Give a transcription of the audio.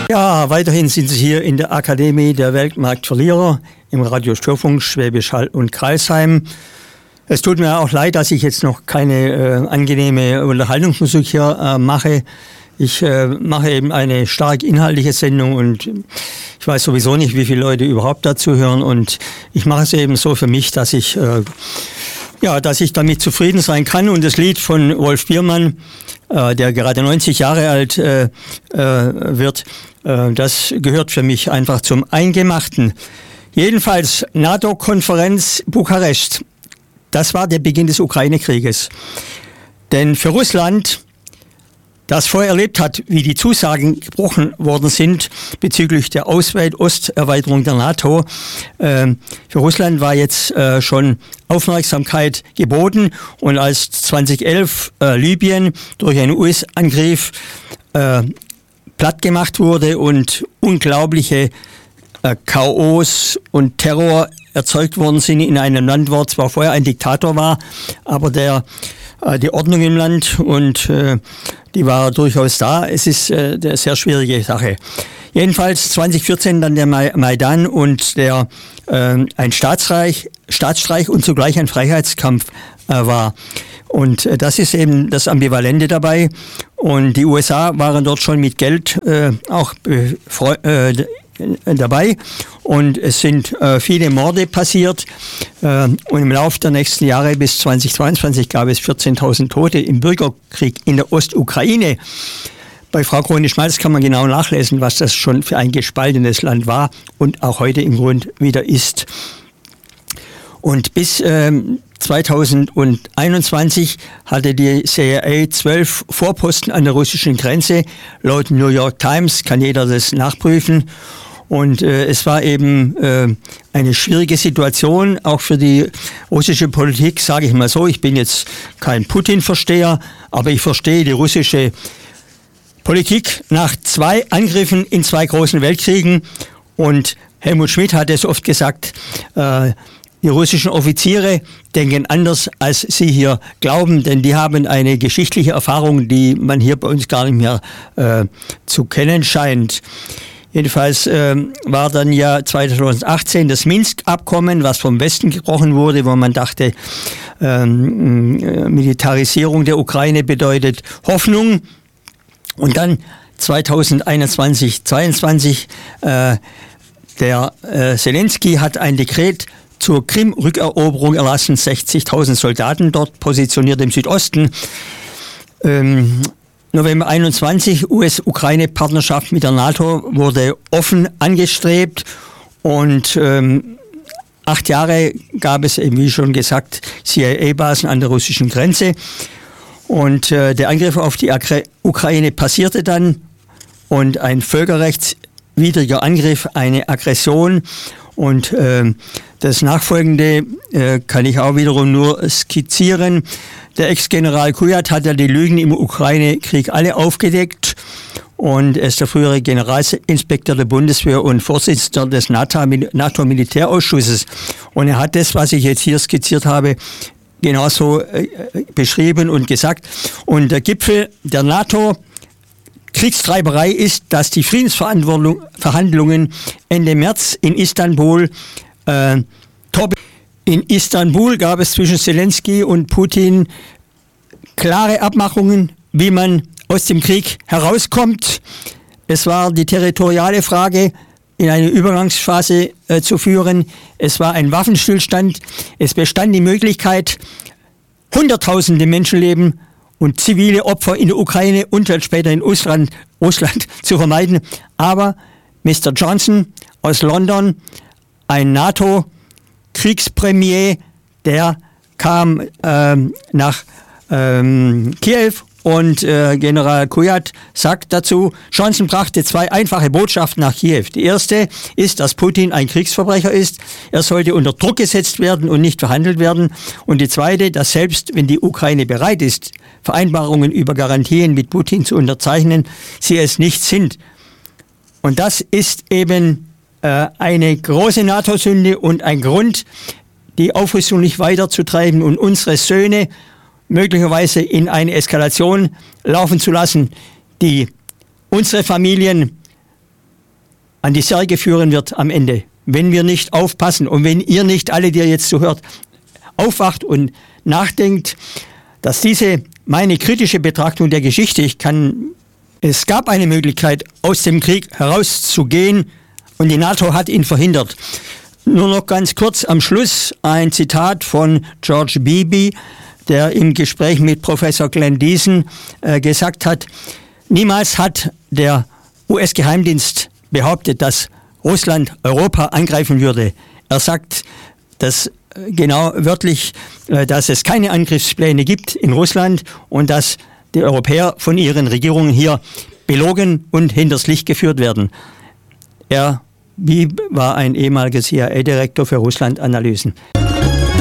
Ja, weiterhin sind Sie hier in der Akademie der Weltmarktverlierer im Radio Störfunk Schwäbisch Hall und Crailsheim. Es tut mir auch leid, dass ich jetzt noch keine angenehme Unterhaltungsmusik hier mache. Ich mache eben eine stark inhaltliche Sendung und ich weiß sowieso nicht, wie viele Leute überhaupt dazu hören. Und ich mache es eben so für mich, dass ich damit zufrieden sein kann. Und das Lied von Wolf Biermann, der gerade 90 Jahre alt wird, das gehört für mich einfach zum Eingemachten. Jedenfalls NATO-Konferenz Bukarest. Das war der Beginn des Ukraine-Krieges. Denn für Russland, das vorher erlebt hat, wie die Zusagen gebrochen worden sind bezüglich der Osterweiterung der NATO, für Russland war jetzt schon Aufmerksamkeit geboten. Und als 2011 Libyen durch einen US-Angriff platt gemacht wurde und unglaubliche Chaos und Terror erzeugt worden sind in einem Land, wo zwar vorher ein Diktator war, aber die Ordnung im Land und die war durchaus da. Es ist eine sehr schwierige Sache. Jedenfalls 2014 dann der Maidan und ein Staatsstreich und zugleich ein Freiheitskampf war. Und das ist eben das Ambivalente dabei. Und die USA waren dort schon mit Geld auch dabei. Und es sind viele Morde passiert. Und im Laufe der nächsten Jahre bis 2022 gab es 14.000 Tote im Bürgerkrieg in der Ostukraine. Bei Frau Krone-Schmalz kann man genau nachlesen, was das schon für ein gespaltenes Land war und auch heute im Grund wieder ist. Und bis 2021 hatte die CIA 12 Vorposten an der russischen Grenze. Laut New York Times kann jeder das nachprüfen. Und es war eben eine schwierige Situation, auch für die russische Politik, sage ich mal so. Ich bin jetzt kein Putin-Versteher, aber ich verstehe die russische Politik nach 2 Angriffen in 2 großen Weltkriegen. Und Helmut Schmidt hat es oft gesagt, die russischen Offiziere denken anders, als sie hier glauben, denn die haben eine geschichtliche Erfahrung, die man hier bei uns gar nicht mehr zu kennen scheint. Jedenfalls war dann ja 2018 das Minsk-Abkommen, was vom Westen gebrochen wurde, wo man dachte, Militarisierung der Ukraine bedeutet Hoffnung. Und dann 2021, 2022, der Zelensky hat ein Dekret zur Krim-Rückeroberung erlassen, 60.000 Soldaten dort positioniert im Südosten. November 21, US-Ukraine-Partnerschaft mit der NATO wurde offen angestrebt und 8 Jahre gab es eben, wie schon gesagt, CIA-Basen an der russischen Grenze. Und der Angriff auf die Ukraine passierte dann und ein völkerrechtswidriger Angriff, eine Aggression. Und das Nachfolgende kann ich auch wiederum nur skizzieren. Der Ex-General Kujat hat ja die Lügen im Ukraine-Krieg alle aufgedeckt und er ist der frühere Generalinspektor der Bundeswehr und Vorsitzender des NATO-Militärausschusses. Und er hat das, was ich jetzt hier skizziert habe, genauso beschrieben und gesagt. Und der Gipfel der NATO-Kriegstreiberei ist, dass die Friedensverhandlungen Ende März in Istanbul In Istanbul gab es zwischen Zelensky und Putin klare Abmachungen, wie man aus dem Krieg herauskommt. Es war die territoriale Frage in eine Übergangsphase zu führen. Es war ein Waffenstillstand. Es bestand die Möglichkeit, Hunderttausende Menschenleben und zivile Opfer in der Ukraine und dann später in Russland zu vermeiden. Aber Mr. Johnson aus London, ein NATO-Kriegspremier, der kam nach Kiew und General Kujat sagt dazu, Johnson brachte 2 einfache Botschaften nach Kiew. Die erste ist, dass Putin ein Kriegsverbrecher ist. Er sollte unter Druck gesetzt werden und nicht verhandelt werden. Und die zweite, dass selbst wenn die Ukraine bereit ist, Vereinbarungen über Garantien mit Putin zu unterzeichnen, sie es nicht sind. Und das ist eben eine große NATO-Sünde und ein Grund, die Aufrüstung nicht weiterzutreiben und unsere Söhne möglicherweise in eine Eskalation laufen zu lassen, die unsere Familien an die Särge führen wird am Ende, wenn wir nicht aufpassen und wenn ihr nicht alle, die ihr jetzt zuhört, aufwacht und nachdenkt, dass diese meine kritische Betrachtung der Geschichte, es gab eine Möglichkeit, aus dem Krieg herauszugehen und die NATO hat ihn verhindert. Nur noch ganz kurz am Schluss ein Zitat von George Beebe, der im Gespräch mit Professor Glenn Deason gesagt hat, niemals hat der US-Geheimdienst behauptet, dass Russland Europa angreifen würde. Er sagt, dass genau wörtlich, dass es keine Angriffspläne gibt in Russland und dass die Europäer von ihren Regierungen hier belogen und hinters Licht geführt werden. Er war ein ehemaliger CIA-Direktor für Russland-Analysen.